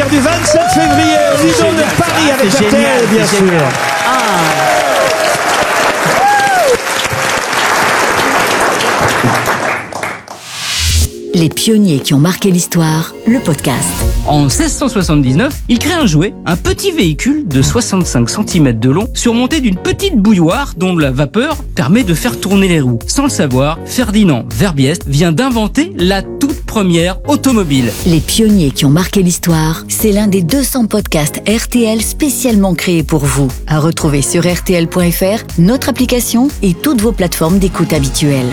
partir du 27 février au Lido de Paris avec RTL, bien sûr. Les pionniers qui ont marqué l'histoire, le podcast. En 1679, il crée un jouet, un petit véhicule de 65 cm de long, surmonté d'une petite bouilloire dont la vapeur permet de faire tourner les roues. Sans le savoir, Ferdinand Verbiest vient d'inventer la toute première automobile. Les pionniers qui ont marqué l'histoire, c'est l'un des 200 podcasts RTL spécialement créés pour vous. À retrouver sur rtl.fr, notre application et toutes vos plateformes d'écoute habituelles.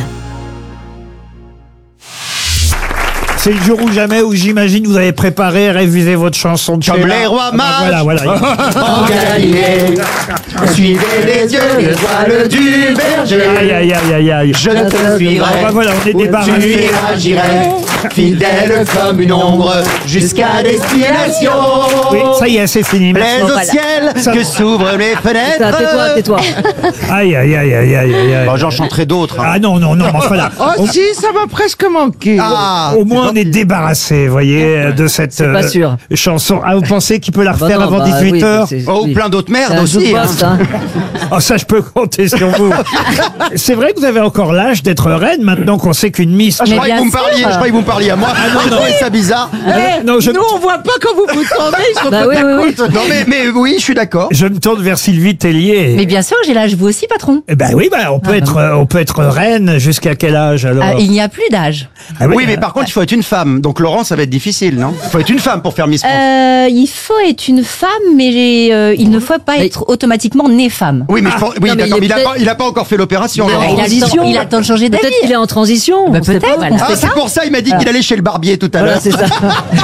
C'est le jour ou jamais où j'imagine vous avez préparé et révisé votre chanson de Comme Sheila. les rois mages. Voilà. En Galilée, suivez les yeux, l'étoile du berger. Aïe. Je te suivrai, Voilà, on est où débarrassé. tu iras, j'irai, fidèle comme une ombre, jusqu'à destination. Oui, ça y est, c'est fini. Plaise Merci. au ciel, Ça- que s'ouvrent les fenêtres. Tais-toi. Aïe. Bon, j'en chanterai d'autres. Ah non, enfin là. Oh si, ça m'a presque manqué. Au moins, on est débarrassé, vous voyez, de cette pas sûr. chanson. Ah, vous pensez qu'il peut la Bah refaire non, avant bah 18h oui, Oh, plein d'autres merdes C'est un aussi. jukebox, hein. Oh, ça, je peux compter sur vous. C'est vrai que vous avez encore l'âge d'être reine maintenant qu'on sait qu'une Miss... Je Mais croyais que bien vous me parliez, sûr. je croyais que vous me parliez à moi. Je trouvais ça bizarre. Non, je... Nous, on voit pas quand vous vous tournez, ils sont Bah tout oui, à oui, côté. Non, mais oui, je suis d'accord. Je me tourne vers Sylvie Tellier. Mais bien sûr, j'ai l'âge, vous aussi, patron. Eh ben oui, on peut être reine jusqu'à quel âge alors? Il n'y a plus d'âge. Ah Oui, mais par contre, il faut être une femme. Donc, Laurent, ça va être difficile, non? Il faut être une femme pour faire Miss France. Il faut être une femme, mais il ne faut pas être automatiquement né femme. Oui, mais, oui, non, mais d'accord, il est mais il a pas encore fait l'opération, Non, Laurent. Il a le temps de changer d'avis. Peut-être qu'il est en transition. Bah, on sait peut-être, pas. on Ah, fait c'est ça. pour ça, il m'a dit qu'il allait chez le barbier tout à Voilà, l'heure. c'est ça.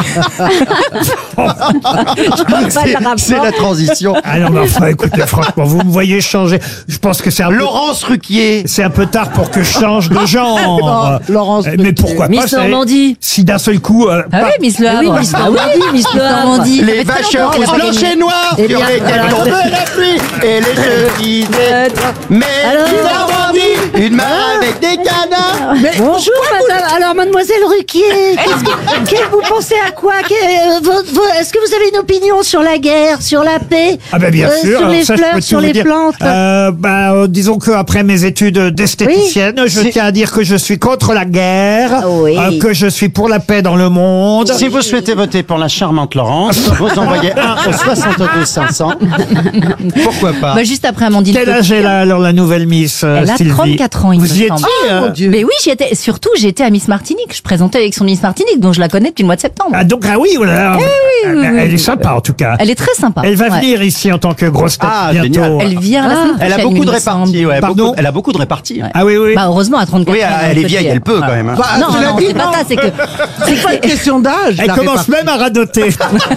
C'est la transition. Ah non, mais enfin, écoutez, franchement, vous me voyez changer. Je pense que c'est un peu... Laurence Ruquier. C'est un peu tard pour que je change de genre. Laurence Mais Ruquier. pourquoi pas? Miss vous savez, Normandie. Si d'un seul coup... Ah oui, Miss Le Oui, Havre. Miss Ah Normandie, Miss Le Havre. Normandie. Les vacheurs roses blanches et noires Eh sur bien, lesquelles voilà. tombe la pluie et les cheveux guidés. Mais Alors Normandie, une main avec des canards. Bonjour, madame. Alors, mademoiselle Ruquier, vous pensez à quoi Est-ce que vous avez une opinion sur la guerre, sur la paix, Ah ben bien sûr. sur alors les ça, je peux fleurs, tout sur vous les dire. plantes Disons qu'après mes études d'esthéticienne, je tiens à dire que je suis contre la guerre, Oui. que je suis pour la paix dans le monde. Si vous souhaitez voter pour la charmante Laurence, vous envoyez 1 au 62 500. Pourquoi pas? Bah, juste après Amandine. Quel âge est là alors la nouvelle Miss Elle a Sylvie? 34 ans, il Vous me y semble. étiez Mais oui, j'y étais. Surtout, j'étais à Miss Martinique. Je présentais avec son Miss Martinique, dont je la connais depuis le mois de septembre. oui, voilà. Elle est sympa en tout cas. Elle est très sympa. Elle va Ouais. venir ici en tant que grosse tête Ah, bientôt. génial. Elle vient la semaine Elle a prochaine, beaucoup il de me semble. réparties, ouais. Pardon Elle a beaucoup de réparties. Ah oui. Bah, heureusement, à 34 Oui, ans. elle est peut vieille, dire. elle peut quand même. Bah, Non, cela non, dit, c'est pas ça, c'est que. c'est pas une question d'âge. Elle la commence répartie. même à radoter.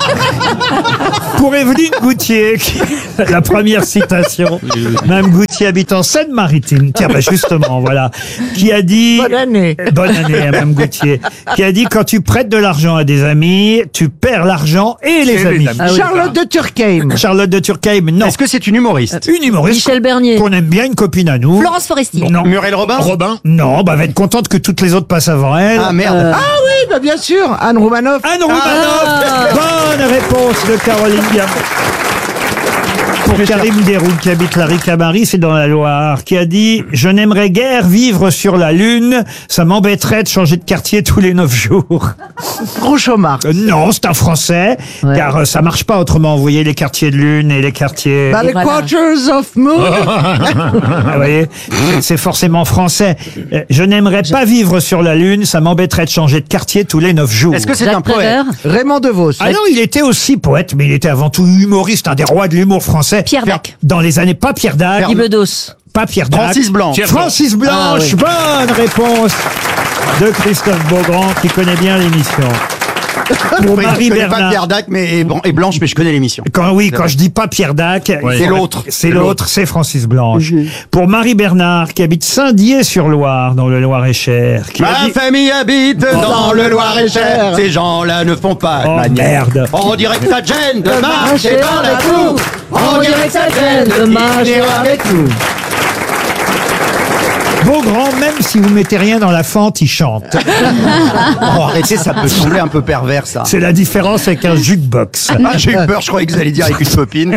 Pour Evelyne Goutier, la première citation. Mme Goutier habite en Seine-Maritime. Tiens, justement, voilà. Qui a dit... Bonne année. Bonne année à Mme Goutier. Qui a dit, quand tu prêtes de l'argent à des amis, tu perds l'argent et les amis. Charlotte de Turckheim. Charlotte de Turckheim, non. Est-ce que c'est une humoriste? Une humoriste Michel Bernier. qu'on aime bien, une copine à nous. Florence Foresti. Non. Muriel Robin? Non, elle va être contente que toutes les autres passent avant elle. Ah merde. Ah oui, bah bien sûr, Anne Romanoff. Anne Romanoff. Bonne réponse de Caroline Diamant. Pour Karim Deroux, qui habite la Ricamarie, c'est dans la Loire, qui a dit « Je n'aimerais guère vivre sur la Lune, ça m'embêterait de changer de quartier tous les 9 jours. » Groucho Marx. Non, c'est un Français, Ouais. car ça marche pas autrement. Vous voyez les quartiers de Lune et les quartiers... Bah, les voilà. Quarters of Moon. Vous voyez, c'est forcément français. Je n'aimerais pas vivre sur la Lune, ça m'embêterait de changer de quartier tous les 9 jours. Est-ce que c'est Jacques un poète? Prévert. Raymond DeVos. Ah non, il était aussi poète, mais il était avant tout humoriste, un des rois de l'humour français. Pierre Dac. Dans les années, pas Pierre Dac, Guy Bedos. pas Pierre Dac. Francis Blanche. Francis Blanche, bonne réponse de Christophe Beaugrand, qui connaît bien l'émission. Pour Oui, Marie je connais pas Bernard. Pierre Dac et Blanche, mais je connais l'émission. Quand je dis pas Pierre Dac, C'est l'autre. C'est l'autre, c'est Francis Blanche. Pour Marie Bernard, qui habite Saint-Dié-sur-Loire, dans le Loir-et-Cher, qui a Ma dit... famille habite dans le Loir-et-Cher. Ces gens-là ne font pas de Oh, manière. merde. On dirait que ça gêne de marcher dans la boue. On dirait que ça gêne de marcher avec nous. Beaugrand, même si vous mettez rien dans la fente, il chante. Oh, arrêtez, ça peut sembler un peu pervers, ça. C'est la différence avec un jukebox. Ah, j'ai eu peur, je croyais que vous alliez dire avec une copine.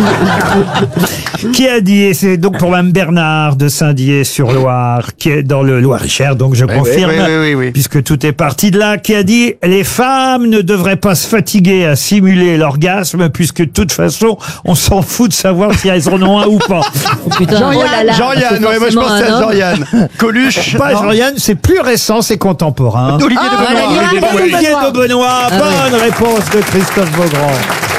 Qui a dit, et c'est donc pour Mme Bernard de Saint-Dié-sur-Loire, qui est dans le Loir-et-Cher, donc je confirme, oui. puisque tout est parti de là, qui a dit « Les femmes ne devraient pas se fatiguer à simuler l'orgasme, puisque de toute façon, on s'en fout de savoir si elles en ont un ou pas. Putain, oh là là. Jean-Yann, ouais, moi je pensais à Jean-Yann. Coluche. » Pas non. Jean-Yann, c'est plus récent, c'est contemporain. Olivier de Benoît. Olivier de Benoît, bonne réponse de Christophe Beaugrand.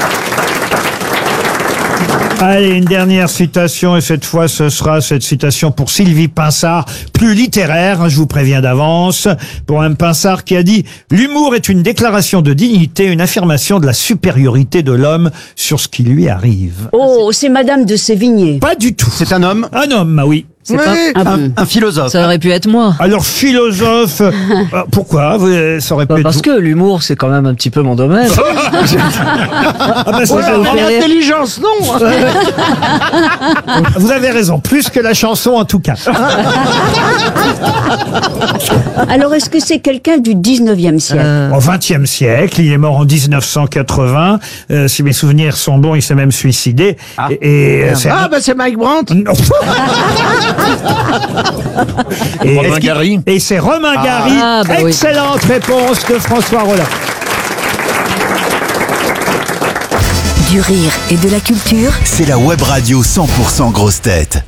Allez, une dernière citation, et cette fois, ce sera cette citation pour Sylvie Pinsard, plus littéraire, hein, je vous préviens d'avance, pour Mme Pinsard qui a dit « L'humour est une déclaration de dignité, une affirmation de la supériorité de l'homme sur ce qui lui arrive. Oh, c'est Madame de Sévigné. » Pas du tout. C'est un homme, Un homme, oui. Oui. un philosophe. Ça aurait pu être moi. Alors, philosophe, pourquoi ça aurait pu être Parce vous que l'humour, c'est quand même un petit peu mon domaine. Ah bah, ça, Ouais, ça vous en fait rire. intelligence, non. Vous avez raison, plus que la chanson en tout cas. Alors, est-ce que c'est quelqu'un du 19e siècle Au XXe siècle, il est mort en 1980. Si mes souvenirs sont bons, il s'est même suicidé. C'est Ah, bah c'est Mike Brandt. Non. Romain Gary. Et c'est Romain Gary. Ah, bah oui. Excellente réponse de François Rollin. Du rire et de la culture, C'est la web radio 100% grosse tête.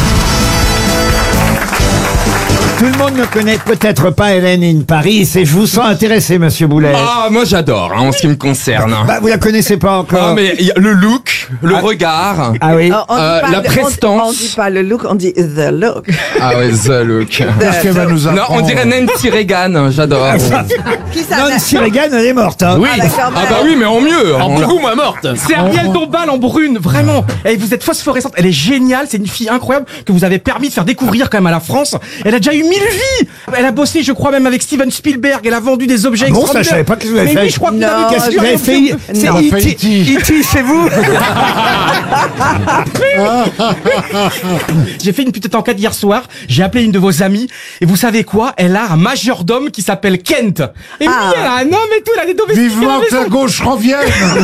Tout le monde ne connaît peut-être pas Hélène in Paris, et je vous sens intéressé, Monsieur Boulet. Ah, moi j'adore, hein, en ce qui me concerne. Bah, vous la connaissez pas encore. Ah, mais il y a le look, le regard, Ah oui. la prestance. On dit pas le look, on dit the look. Ah ouais, the look. Qu'est-ce qu'elle va nous Non, on dirait Nancy Reagan, j'adore. Qui ça Nancy Reagan, elle est morte. Hein. Oui. d'accord, Ah bah oui, mais en mieux. En On l'a- beaucoup moins morte. C'est Ariel Dombal en brune, vraiment. Et vous êtes phosphorescente. Elle est géniale. C'est une fille incroyable que vous avez permis de faire découvrir quand même à la France. Elle a déjà eu 1000 vies. Elle a bossé, je crois, même avec Steven Spielberg. Elle a vendu des objets Bon, ça, extraordinaires. je savais pas que vous avez Mais fait. oui, je crois que vous Non, avez Qu'est-ce que vous avez fait? C'est Non. E.T., c'est vous? J'ai fait une petite enquête hier soir. J'ai appelé une de vos amies. Et vous savez quoi? Elle a un majordome qui s'appelle Kent. Et oui, elle a un homme et tout. Elle a des domestiques. Vivement que la gauche revienne.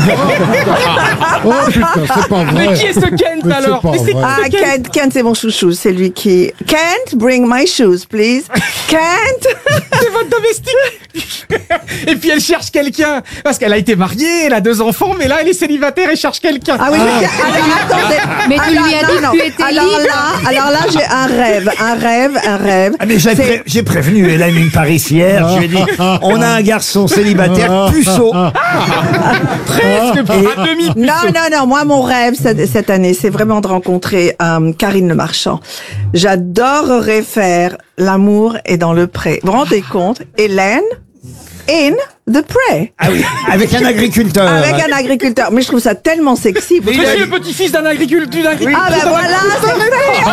Oh putain, c'est pas vrai. Mais qui est ce Kent Mais c'est alors? pas Mais c'est qui vrai. Ah, ce Kent? Kent, c'est mon chouchou. C'est lui qui... Kent, bring my shoes, please. Kent. C'est votre domestique. Et puis elle cherche quelqu'un parce qu'elle a été mariée, elle a 2 enfants, mais là elle est célibataire et cherche quelqu'un. Ah oui, mais alors attendez. Mais tu lui as dit que tu étais libre. Alors là, j'ai un rêve. Ah, mais j'ai prévenu Hélène in Paris hier. Je lui ai dit, on a un garçon célibataire puceau. Presque à demi. Non, moi mon rêve cette année, c'est vraiment de rencontrer Karine Le Marchand. J'adorerais faire L'amour est dans le pré. Vous vous rendez compte? Hélène in the pré. Ah oui, avec un agriculteur. Avec un agriculteur. Mais je trouve ça tellement sexy. Je suis le petit-fils d'un agriculteur. Ah ben voilà, c'est fait.